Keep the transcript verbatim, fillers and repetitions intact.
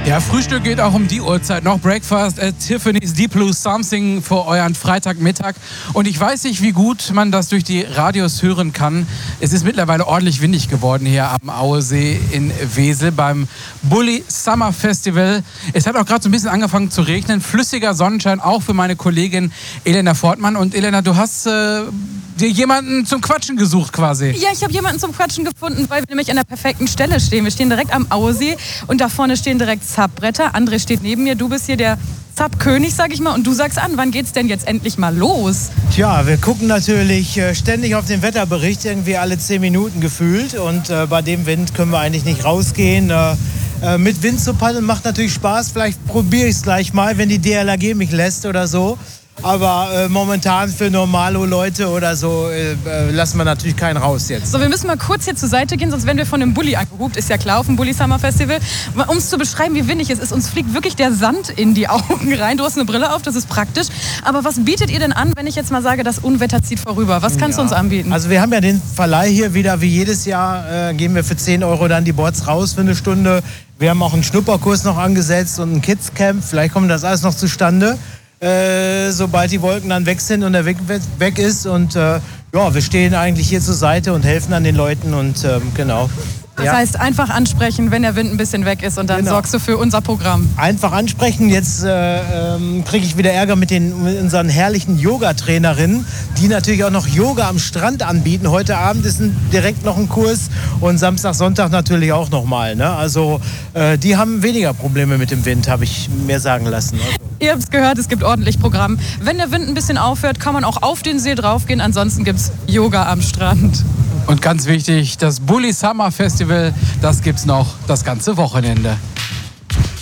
Ja, Frühstück geht auch um die Uhrzeit noch. Breakfast at Tiffany's Deep Blue Something für euren Freitagmittag. Und ich weiß nicht, wie gut man das durch die Radios hören kann. Es ist mittlerweile ordentlich windig geworden hier am Auesee in Wesel beim Bulli Summer Festival. Es hat auch gerade so ein bisschen angefangen zu regnen. Flüssiger Sonnenschein auch für meine Kollegin Elena Fortmann. Und Elena, du hast äh, dir jemanden zum Quatschen gesucht quasi. Ja, ich habe jemanden zum Quatschen gefunden, weil wir nämlich an der perfekten Stelle stehen. Wir stehen direkt am Auesee und da vorne stehen direkt Subbretter. André steht neben mir, du bist hier der Sub-König, sag ich mal, und du sagst an, wann geht's denn jetzt endlich mal los? Tja, wir gucken natürlich äh, ständig auf den Wetterbericht, irgendwie alle zehn Minuten gefühlt, und äh, bei dem Wind können wir eigentlich nicht rausgehen. Äh, äh, mit Wind zu paddeln macht natürlich Spaß, vielleicht probiere ich es gleich mal, wenn die D L R G mich lässt oder so. Aber äh, momentan für normale Leute oder so äh, äh, lassen wir natürlich keinen raus jetzt. So, wir müssen mal kurz hier zur Seite gehen, sonst werden wir von dem Bulli angehupt. Ist ja klar, auf dem Bulli Summer Festival. Um es zu beschreiben, wie windig es ist, uns fliegt wirklich der Sand in die Augen rein. Du hast eine Brille auf, das ist praktisch. Aber was bietet ihr denn an, wenn ich jetzt mal sage, das Unwetter zieht vorüber? Was kannst ja. du uns anbieten? Also wir haben ja den Verleih hier wieder, wie jedes Jahr, äh, geben wir für zehn Euro dann die Boards raus für eine Stunde. Wir haben auch einen Schnupperkurs noch angesetzt und ein Kids-Camp. Vielleicht kommt das alles noch zustande. Äh, sobald die Wolken dann weg sind und der Weg weg ist. Und äh, ja, wir stehen eigentlich hier zur Seite und helfen an den Leuten und ähm, genau. Das ja. heißt, einfach ansprechen, wenn der Wind ein bisschen weg ist, und dann Genau. sorgst du für unser Programm. Einfach ansprechen. Jetzt äh, ähm, kriege ich wieder Ärger mit, den, mit unseren herrlichen Yoga-Trainerinnen, die natürlich auch noch Yoga am Strand anbieten. Heute Abend ist ein, direkt noch ein Kurs und Samstag, Sonntag natürlich auch nochmal. Ne? Also äh, die haben weniger Probleme mit dem Wind, habe ich mir sagen lassen. Also. Ihr habt es gehört, es gibt ordentlich Programm. Wenn der Wind ein bisschen aufhört, kann man auch auf den See draufgehen. Ansonsten gibt es Yoga am Strand. Und ganz wichtig, das Bulli Summer Festival, das gibt's noch das ganze Wochenende.